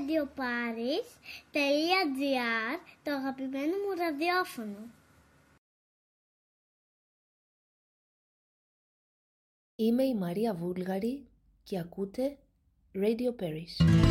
radioparis.gr, το αγαπημένο μου ραδιόφωνο. Είμαι η Μαρία Βούλγαρη και ακούτε Radio Paris.